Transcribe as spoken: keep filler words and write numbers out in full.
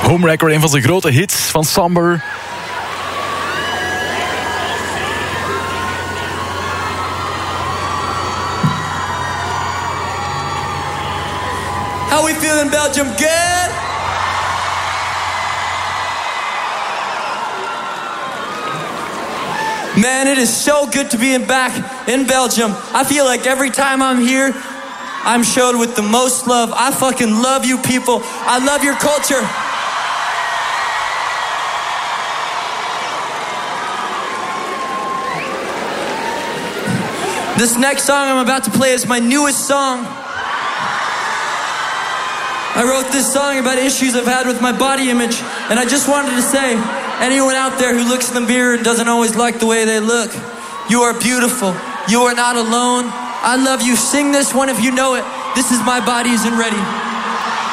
Homewrecker, een van zijn grote hits van Somber. How we feel in Belgium? Good? Man, it is so good to be back in Belgium. I feel like every time I'm here, I'm showed with the most love. I fucking love you people. I love your culture. This next song I'm about to play is my newest song. I wrote this song about issues I've had with my body image, and I just wanted to say, anyone out there who looks in the mirror and doesn't always like the way they look, you are beautiful. You are not alone. I love you. Sing this one if you know it. This is My Body Isn't Ready.